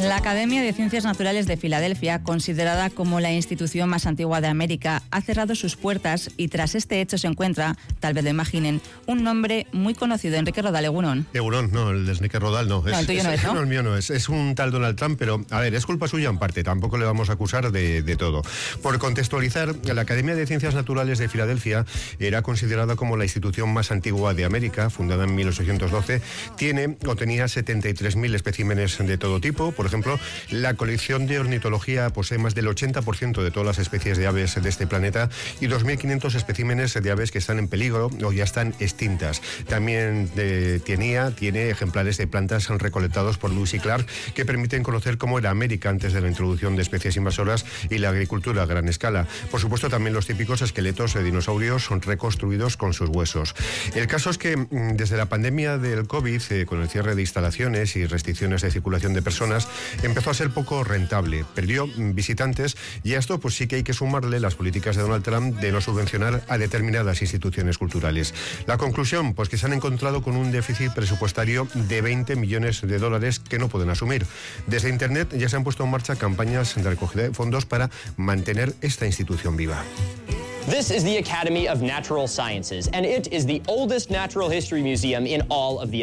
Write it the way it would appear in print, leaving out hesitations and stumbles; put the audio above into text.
La Academia de Ciencias Naturales de Filadelfia, considerada como la institución más antigua de América, ha cerrado sus puertas y tras este hecho se encuentra, tal vez lo imaginen, un nombre muy conocido, Enrique Rodal. Egunon. Egunon, no, el de Enrique Rodal no. No, el tuyo no es, ¿no? No, el mío no es. Es un tal Donald Trump, pero, a ver, es culpa suya en parte, tampoco le vamos a acusar de todo. Por contextualizar, la Academia de Ciencias Naturales de Filadelfia era considerada como la institución más antigua de América, fundada en 1812. Tiene o tenía 73.000 especímenes de todo tipo. Por ejemplo, la colección de ornitología posee más del 80% de todas las especies de aves de este planeta y 2.500 especímenes de aves que están en peligro o ya están extintas. También tiene ejemplares de plantas recolectados por Lewis y Clark que permiten conocer cómo era América antes de la introducción de especies invasoras y la agricultura a gran escala. Por supuesto, también los típicos esqueletos de dinosaurios son reconstruidos con sus huesos. El caso es que desde la pandemia del COVID, con el cierre de instalaciones y restricciones de circulación de personas, empezó a ser poco rentable. Perdió visitantes y a esto pues sí que hay que sumarle las políticas de Donald Trump de no subvencionar a determinadas instituciones culturales. La conclusión, pues que se han encontrado con un déficit presupuestario de 20 millones de dólares que no pueden asumir. Desde Internet ya se han puesto en marcha campañas de recogida de fondos para mantener esta institución viva. This is the Academy of Natural Sciences, and it is the oldest natural history museum in all of the